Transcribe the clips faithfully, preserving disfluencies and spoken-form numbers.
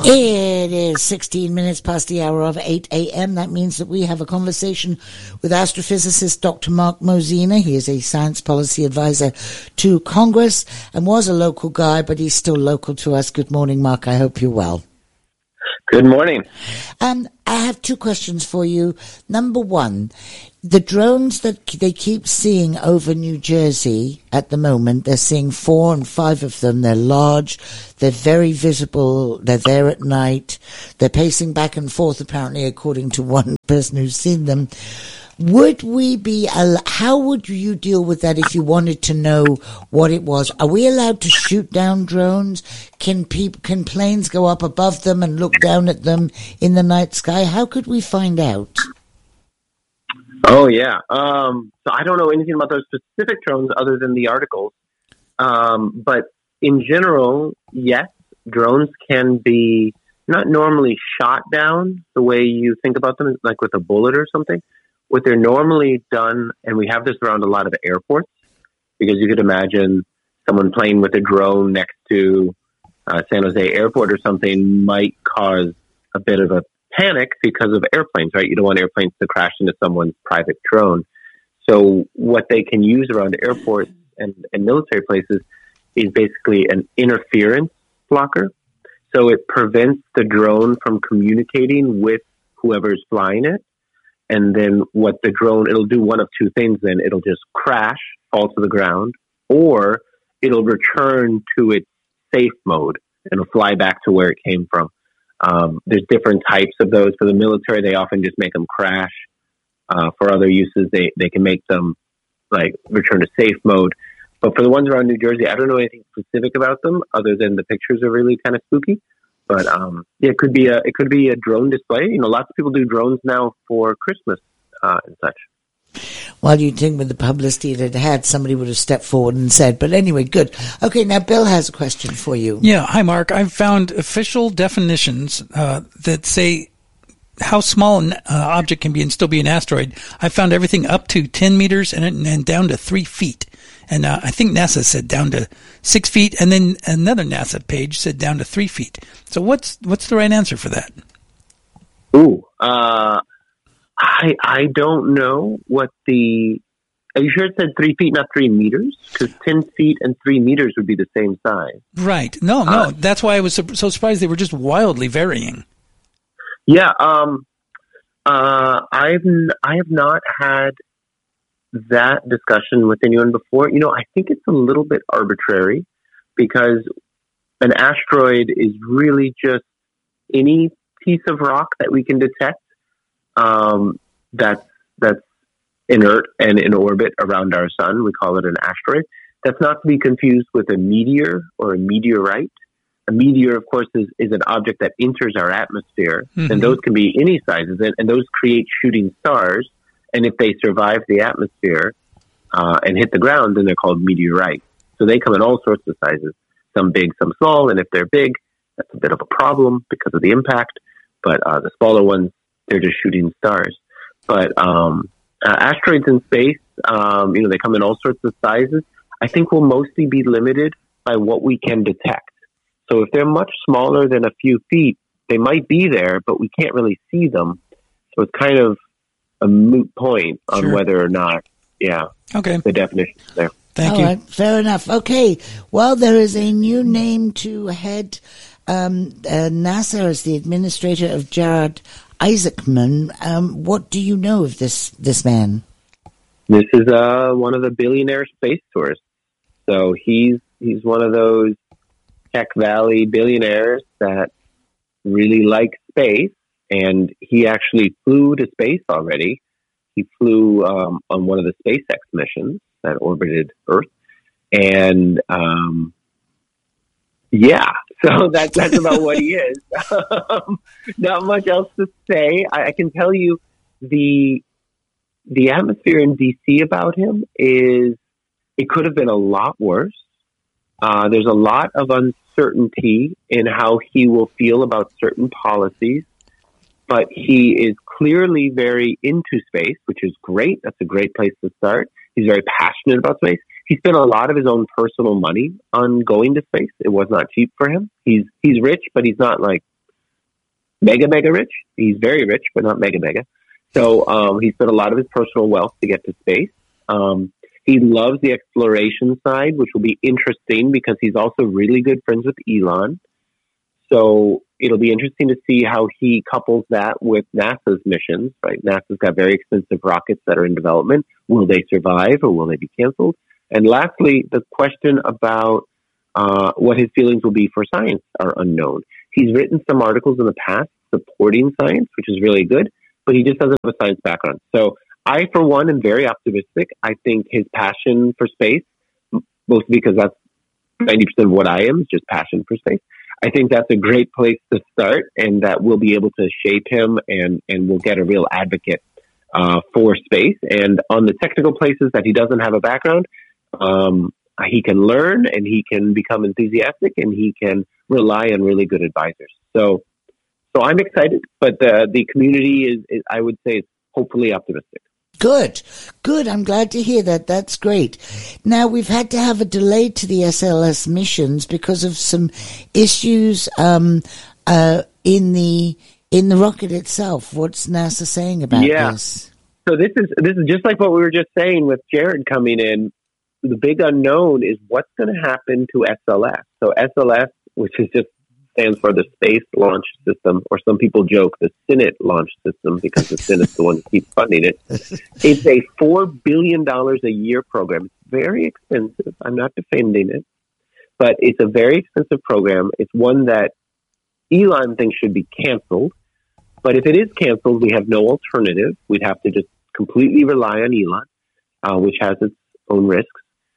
It is sixteen minutes past the hour of eight a.m. That means that we have a conversation with astrophysicist Doctor Mark Mosina. He is a science policy advisor to Congress and was a local guy, but he's still local to us. Good morning, Mark. I hope you're well. Good morning. Um, I have two questions for you. Number one, the drones that they keep seeing over New Jersey at the moment, they're seeing four and five of them. They're large. They're very visible. They're there at night. They're pacing back and forth, apparently, according to one person who's seen them. Would we be, how would you deal with that if you wanted to know what it was? Are we allowed to shoot down drones? Can people, can planes go up above them and look down at them in the night sky? How could we find out? Oh, yeah. Um, so I don't know anything about those specific drones other than the articles. Um, but in general, yes, drones can be not normally shot down the way you think about them, like with a bullet or something. What they're normally done, and we have this around a lot of airports, because you could imagine someone playing with a drone next to uh, San Jose Airport or something might cause a bit of a panic because of airplanes, right? You don't want airplanes to crash into someone's private drone. So what they can use around airports and, and military places is basically an interference blocker. So it prevents the drone from communicating with whoever's flying it. And then what the drone, it'll do one of two things then. It'll just crash, fall to the ground, or it'll return to its safe mode. It'll fly back to where it came from. Um, there's different types of those. For the military, they often just make them crash. Uh, for other uses, they, they can make them like return to safe mode. But for the ones around New Jersey, I don't know anything specific about them other than the pictures are really kind of spooky. But um, yeah, it could be a it could be a drone display. You know, lots of people do drones now for Christmas uh, and such. Well, you'd think with the publicity that it had, somebody would have stepped forward and said. But anyway, good. Okay, now Bill has a question for you. Yeah, hi Mark. I've found official definitions uh, that say how small an uh, object can be and still be an asteroid. I found everything up to ten meters and, and down to three feet. And uh, I think NASA said down to six feet, and then another NASA page said down to three feet. So what's what's the right answer for that? Ooh, uh, I I don't know what the. Are you sure it said three feet, not three meters? Because ten feet and three meters would be the same size. Right. No, no. Uh, that's why I was so, so surprised they were just wildly varying. Yeah. Um. Uh. I've I have not had that discussion with anyone before. You know, I think it's a little bit arbitrary because an asteroid is really just any piece of rock that we can detect um, that's that's inert and in orbit around our sun. We call it an asteroid. That's not to be confused with a meteor or a meteorite. A meteor, of course, is, is an object that enters our atmosphere, mm-hmm. and those can be any sizes, and, and those create shooting stars. And if they survive the atmosphere uh, and hit the ground, then they're called meteorites. So they come in all sorts of sizes, some big, some small. And if they're big, that's a bit of a problem because of the impact. But uh, the smaller ones, they're just shooting stars. But um, uh, asteroids in space, um, you know, they come in all sorts of sizes. I think we'll mostly be limited by what we can detect. So if they're much smaller than a few feet, they might be there, but we can't really see them. So it's kind of a moot point on sure. whether or not, yeah, okay. the definition is there. Thank All you. Right, fair enough. Okay, well, there is a new name to head um, uh, NASA as the administrator of Jared Isaacman. Um, what do you know of this this man? This is uh, one of the billionaire space tourists. So he's he's one of those Tech Valley billionaires that really like space. And he actually flew to space already. He flew um, on one of the SpaceX missions that orbited Earth. And, um, yeah, so that, that's about what he is. Um, not much else to say. I, I can tell you the the atmosphere in D C about him is, it could have been a lot worse. Uh, there's a lot of uncertainty in how he will feel about certain policies. But he is clearly very into space, which is great. That's a great place to start. He's very passionate about space. He spent a lot of his own personal money on going to space. It was not cheap for him. He's he's rich, but he's not like mega, mega rich. He's very rich, but not mega, mega. So um, he spent a lot of his personal wealth to get to space. Um, he loves the exploration side, which will be interesting because he's also really good friends with Elon. So it'll be interesting to see how he couples that with NASA's missions, right? NASA's got very expensive rockets that are in development. Will they survive or will they be canceled? And lastly, the question about uh, what his feelings will be for science are unknown. He's written some articles in the past supporting science, which is really good, but he just doesn't have a science background. So I, for one, am very optimistic. I think his passion for space, mostly because that's ninety percent of what I am, is just passion for space. I think that's a great place to start, and that we'll be able to shape him, and, and we'll get a real advocate uh, for space. And on the technical places that he doesn't have a background, um, he can learn, and he can become enthusiastic, and he can rely on really good advisors. So, so I'm excited, but the the community is, is I would say, is hopefully optimistic. Good, good. I'm glad to hear that. That's great. Now, we've had to have a delay to the S L S missions because of some issues um, uh, in the in the rocket itself. What's NASA saying about yeah. this? So this is this is just like what we were just saying with Jared coming in. The big unknown is what's going to happen to S L S. So S L S, which is just stands for the Space Launch System, or some people joke the Senate Launch System because the Senate's the one that keeps funding it. It's a four billion dollars a year program. It's very expensive. I'm not defending it, but it's a very expensive program. It's one that Elon thinks should be canceled. But if it is canceled, we have no alternative. We'd have to just completely rely on Elon, uh, which has its own risks.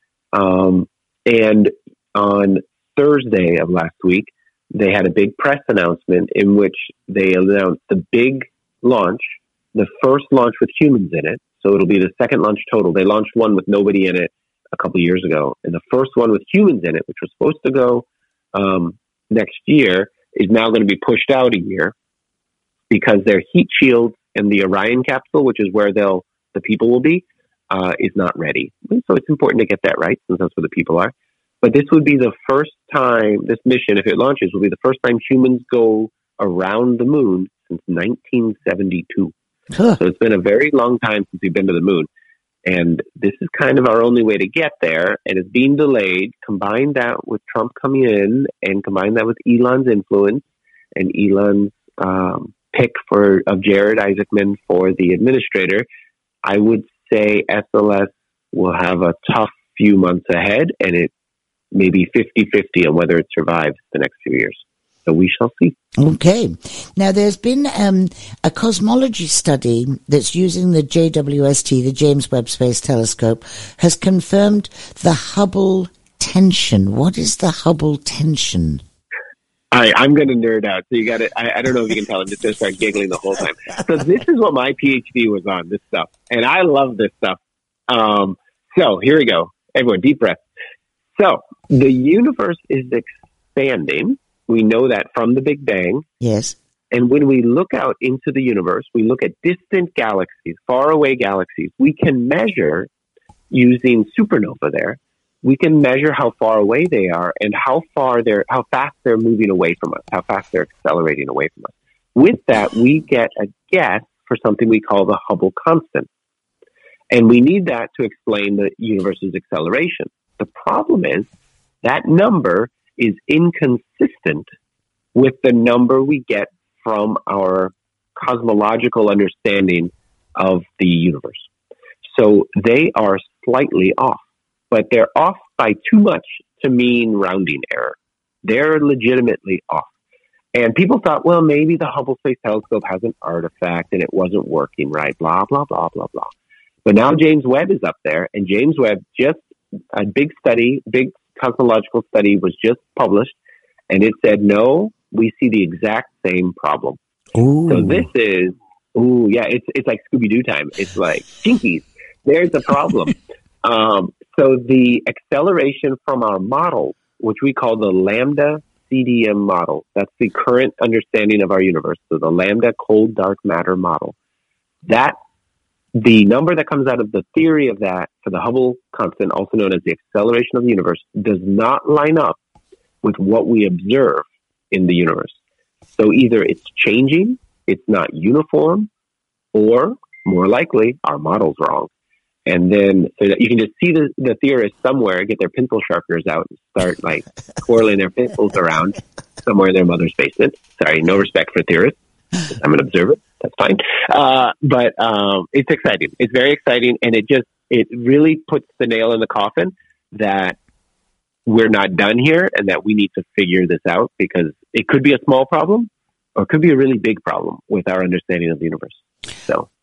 Um, and on Thursday of last week, they had a big press announcement in which they announced the big launch, the first launch with humans in it. So it'll be the second launch total. They launched one with nobody in it a couple of years ago. And the first one with humans in it, which was supposed to go um, next year, is now going to be pushed out a year because their heat shield in the Orion capsule, which is where they'll the people will be, uh, is not ready. So it's important to get that right, since that's where the people are. But this would be the first time, this mission, if it launches, will be the first time humans go around the moon since nineteen seventy-two. Huh. So it's been a very long time since we've been to the moon. And this is kind of our only way to get there. And it's being delayed. Combine that with Trump coming in, and combine that with Elon's influence and Elon's um, pick for of Jared Isaacman for the administrator. I would say S L S will have a tough few months ahead, and it maybe fifty-fifty on whether it survives the next few years. So we shall see. Okay. Now, there's been um, a cosmology study that's using the J W S T, the James Webb Space Telescope, has confirmed the Hubble tension. What is the Hubble tension? I, I'm going to nerd out. So you got it. I, I don't know if you can tell. I'm just going to start giggling the whole time. So this is what my PhD was on, this stuff. And I love this stuff. Um, so here we go. Everyone, deep breath. So the universe is expanding. We know that from the Big Bang. Yes. And when we look out into the universe, we look at distant galaxies, faraway galaxies. We can measure, using supernova there, we can measure how far away they are and how far they're, how fast they're moving away from us, how fast they're accelerating away from us. With that, we get a guess for something we call the Hubble constant. And we need that to explain the universe's acceleration. The problem is that number is inconsistent with the number we get from our cosmological understanding of the universe. So they are slightly off, but they're off by too much to mean rounding error. They're legitimately off. And people thought, well, maybe the Hubble Space Telescope has an artifact and it wasn't working right, blah, blah, blah, blah, blah. But now James Webb is up there, and James Webb just a big study, big cosmological study was just published, and it said, no, we see the exact same problem. Ooh. So this is, ooh, yeah, it's it's like Scooby-Doo time. It's like, jinkies, there's a problem. um, so the acceleration from our models, which we call the lambda C D M model, that's the current understanding of our universe, so the lambda cold dark matter model, that the number that comes out of the theory of that for the Hubble constant, also known as the acceleration of the universe, does not line up with what we observe in the universe. So either it's changing, it's not uniform, or more likely our model's wrong. And then so that you can just see the, the theorists somewhere get their pencil sharpeners out and start like twirling their pencils around somewhere in their mother's basement. Sorry, no respect for theorists. I'm an observer. That's fine. Uh, but um, it's exciting. It's very exciting. And it just, it really puts the nail in the coffin that we're not done here and that we need to figure this out, because it could be a small problem or it could be a really big problem with our understanding of the universe. So